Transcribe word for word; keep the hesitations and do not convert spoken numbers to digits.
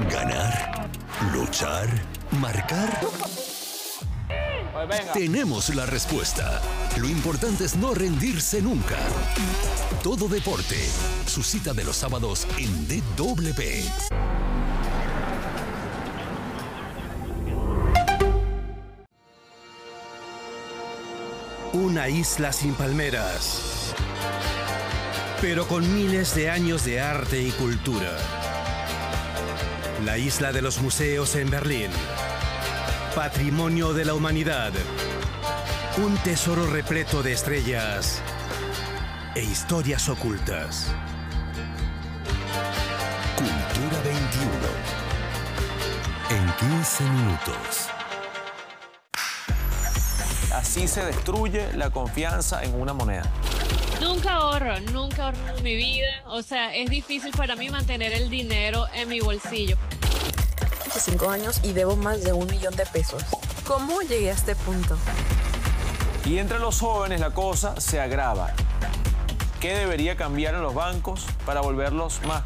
¿Ganar? ¿Luchar? ¿Marcar? Pues venga. Tenemos la respuesta. Lo importante es no rendirse nunca. Todo deporte. Su cita de los sábados en D W P. Una isla sin palmeras, pero con miles de años de arte y cultura. La isla de los museos en Berlín. Patrimonio de la humanidad. Un tesoro repleto de estrellas e historias ocultas. Cultura veintiuno. En quince minutos. Así se destruye la confianza en una moneda. Nunca ahorro, nunca ahorro en mi vida. O sea, es difícil para mí mantener el dinero en mi bolsillo. Cinco años y debo más de un millón de pesos. ¿Cómo llegué a este punto? Y entre los jóvenes la cosa se agrava. ¿Qué debería cambiar en los bancos para volverlos más